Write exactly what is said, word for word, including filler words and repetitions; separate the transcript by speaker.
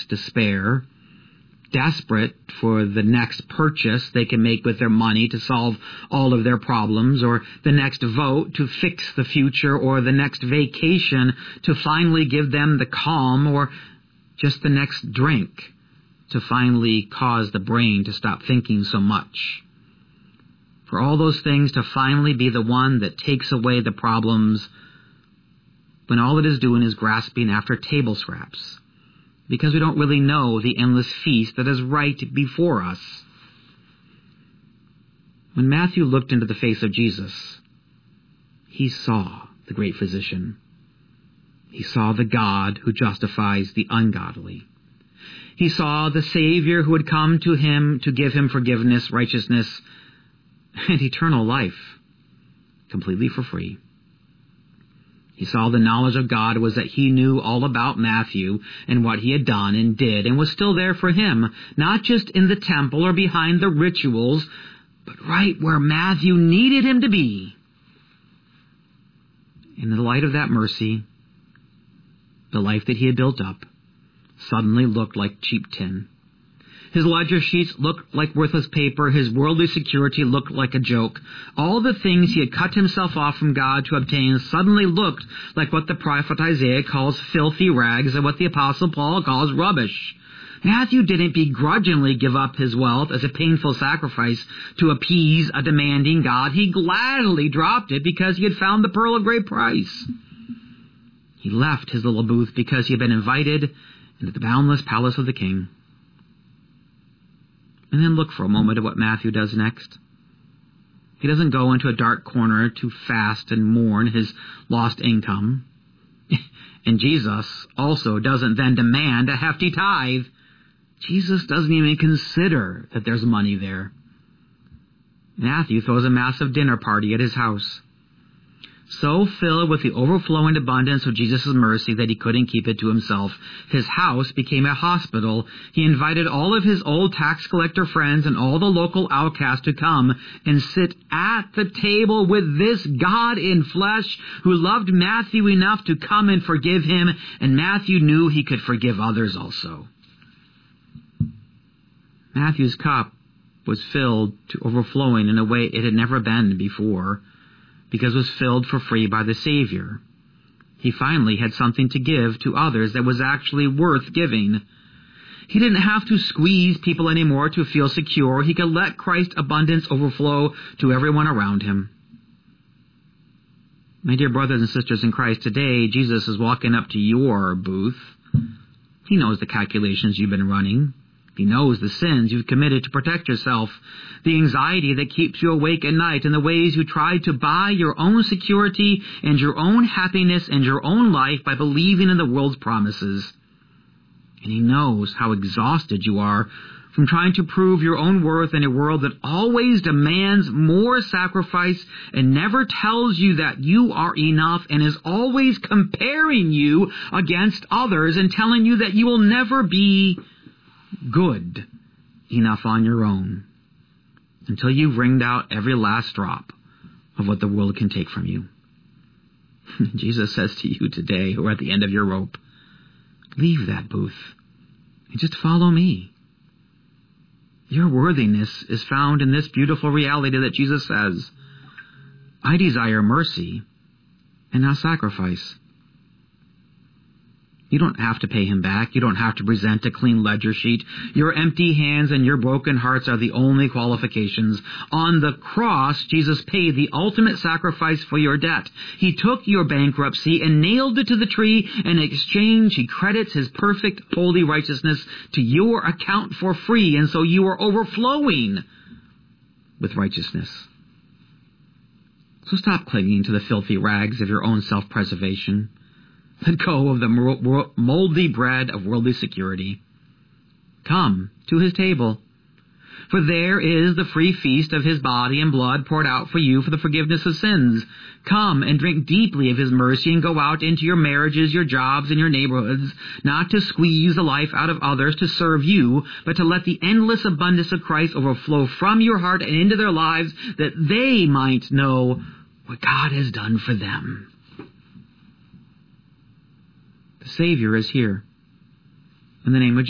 Speaker 1: despair, desperate for the next purchase they can make with their money to solve all of their problems, or the next vote to fix the future, or the next vacation to finally give them the calm, or just the next drink to finally cause the brain to stop thinking so much. For all those things to finally be the one that takes away the problems, when all it is doing is grasping after table scraps, because we don't really know the endless feast that is right before us. When Matthew looked into the face of Jesus, he saw the great physician. He saw the God who justifies the ungodly. He saw the Savior who had come to him to give him forgiveness, righteousness, and eternal life, completely for free. He saw the knowledge of God was that he knew all about Matthew and what he had done and did, and was still there for him, not just in the temple or behind the rituals, but right where Matthew needed him to be. In the light of that mercy, the life that he had built up suddenly looked like cheap tin. His ledger sheets looked like worthless paper. His worldly security looked like a joke. All the things he had cut himself off from God to obtain suddenly looked like what the prophet Isaiah calls filthy rags and what the apostle Paul calls rubbish. Matthew didn't begrudgingly give up his wealth as a painful sacrifice to appease a demanding God. He gladly dropped it because he had found the pearl of great price. He left his little booth because he had been invited into the boundless palace of the King. And then look for a moment at what Matthew does next. He doesn't go into a dark corner to fast and mourn his lost income. And Jesus also doesn't then demand a hefty tithe. Jesus doesn't even consider that there's money there. Matthew throws a massive dinner party at his house, so filled with the overflowing abundance of Jesus' mercy that he couldn't keep it to himself. His house became a hospital. He invited all of his old tax collector friends and all the local outcasts to come and sit at the table with this God in flesh who loved Matthew enough to come and forgive him, and Matthew knew he could forgive others also. Matthew's cup was filled to overflowing in a way it had never been before, because it was filled for free by the Savior. He finally had something to give to others that was actually worth giving. He didn't have to squeeze people anymore to feel secure. He could let Christ's abundance overflow to everyone around him. My dear brothers and sisters in Christ, today Jesus is walking up to your booth. He knows the calculations you've been running. He knows the sins you've committed to protect yourself, the anxiety that keeps you awake at night, and the ways you try to buy your own security and your own happiness and your own life by believing in the world's promises. And he knows how exhausted you are from trying to prove your own worth in a world that always demands more sacrifice and never tells you that you are enough, and is always comparing you against others and telling you that you will never be good enough on your own until you've wringed out every last drop of what the world can take from you. Jesus says to you today, who are at the end of your rope, leave that booth and just follow me. Your worthiness is found in this beautiful reality that Jesus says, I desire mercy and not sacrifice. You don't have to pay him back. You don't have to present a clean ledger sheet. Your empty hands and your broken hearts are the only qualifications. On the cross, Jesus paid the ultimate sacrifice for your debt. He took your bankruptcy and nailed it to the tree. In exchange, he credits his perfect, holy righteousness to your account for free, and so you are overflowing with righteousness. So stop clinging to the filthy rags of your own self-preservation. Let go of the moldy bread of worldly security. Come to his table, for there is the free feast of his body and blood poured out for you for the forgiveness of sins. Come and drink deeply of his mercy and go out into your marriages, your jobs, and your neighborhoods, not to squeeze the life out of others to serve you, but to let the endless abundance of Christ overflow from your heart and into their lives, that they might know what God has done for them. The Savior is here. In the name of Jesus.